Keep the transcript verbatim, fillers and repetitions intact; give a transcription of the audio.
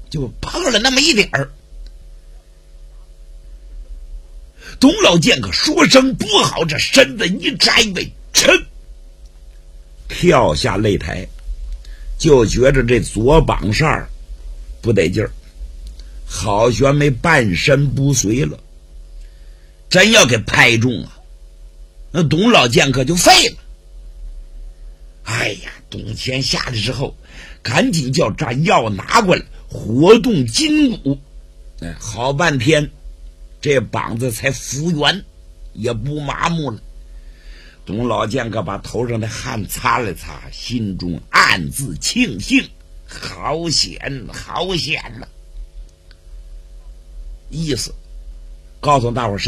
就碰了那么一点儿。董老剑客说声不好，这身子一摘为沉，跳下擂台，就觉着这左膀上不得劲儿，好悬没半身不遂了。真要给拍中啊，那董老剑客就废了。哎呀，董谦下来之后，赶紧叫炸药拿过来，活动筋骨。哎，好半天，这膀子才复原，也不麻木了。董老剑客把头上的汗擦了擦，心中暗自庆幸，好险好险了。意思告诉大伙儿